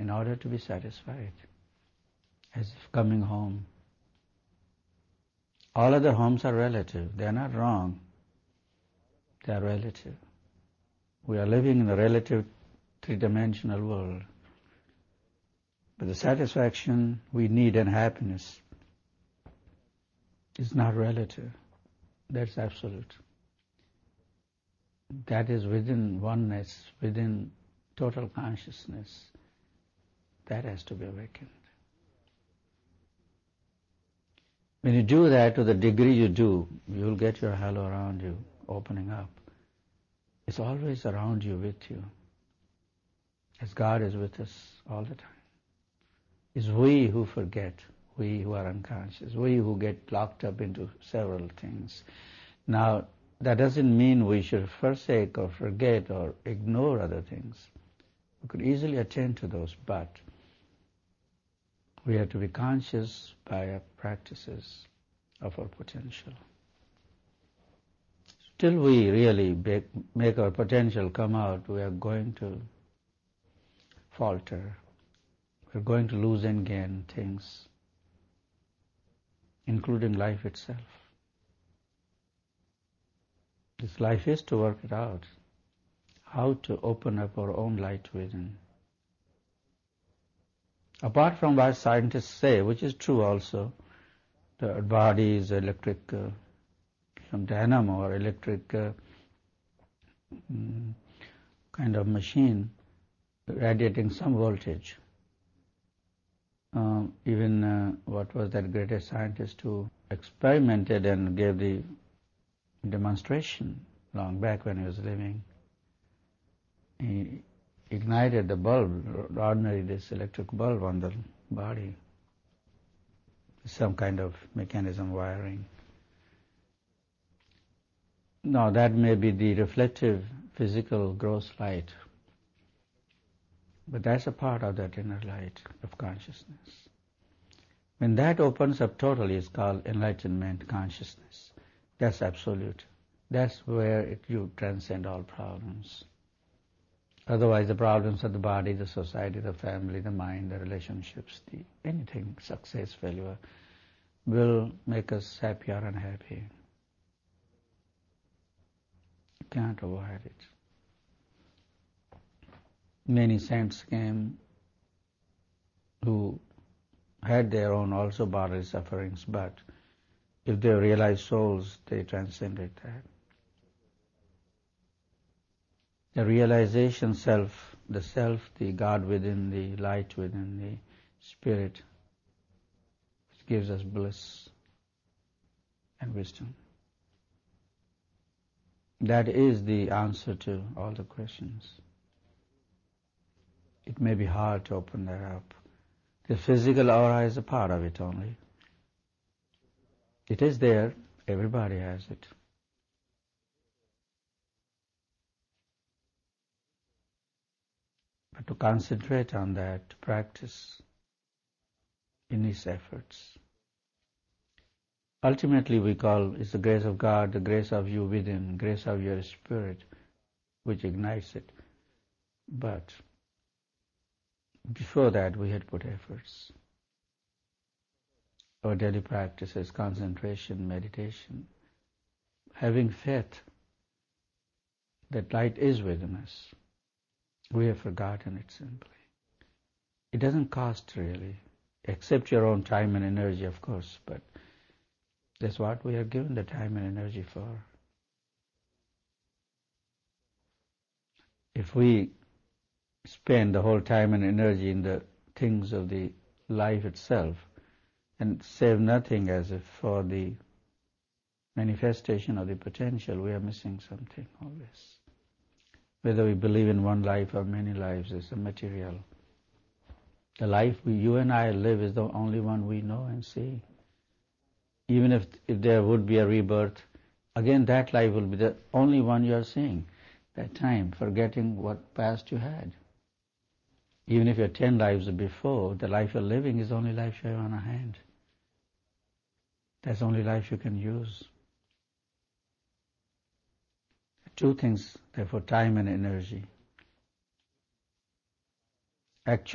in order to be satisfied, as if coming home. All other homes are relative. They are not wrong. They are relative. We are living in a relative three-dimensional world. But the satisfaction we need and happiness is not relative. That's absolute. That is within oneness, within total consciousness. That has to be awakened. When you do that, to the degree you do, you'll get your halo around you opening up. It's always around you, with you. As God is with us all the time. It's we who forget, we who are unconscious, we who get locked up into several things. Now, that doesn't mean we should forsake or forget or ignore other things. We could easily attend to those, but we have to be conscious by our practices of our potential. Till we really make our potential come out, we are going to falter. We're going to lose and gain things, including life itself. This life is to work it out, how to open up our own light within. Apart from what scientists say, which is true also, the body is electric, some dynamo or electric kind of machine radiating some voltage. Even what was that greatest scientist who experimented and gave the demonstration long back when he was living. He ignited the bulb, ordinary this electric bulb on the body, some kind of mechanism wiring. Now that may be the reflective physical gross light, but that's a part of that inner light of consciousness. When that opens up totally, it's called enlightenment consciousness. That's absolute. That's where you transcend all problems. Otherwise, the problems of the body, the society, the family, the mind, the relationships, anything, success, failure, will make us happy or unhappy. You can't avoid it. Many saints came who had their own also bodily sufferings, but if they realized souls, they transcended that. The realization self, the God within, the light within, the spirit, which gives us bliss and wisdom. That is the answer to all the questions. It may be hard to open that up. The physical aura is a part of it only. It is there, everybody has it. But to concentrate on that, to practice in these efforts. Ultimately we call it's the grace of God, the grace of you within, grace of your spirit, which ignites it. But before that we had put efforts. Our daily practices, concentration, meditation, having faith that light is within us. We have forgotten it simply. It doesn't cost really, except your own time and energy, of course, but that's what we are given the time and energy for. If we spend the whole time and energy in the things of the life itself and save nothing as if for the manifestation of the potential, we are missing something always. Whether we believe in one life or many lives is immaterial. The life you and I live is the only one we know and see. Even if there would be a rebirth, again that life will be the only one you are seeing that time, forgetting what past you had. Even if you're 10 lives before, the life you're living is the only life you have on hand. That's the only life you can use. Two things, therefore, time and energy. Actually,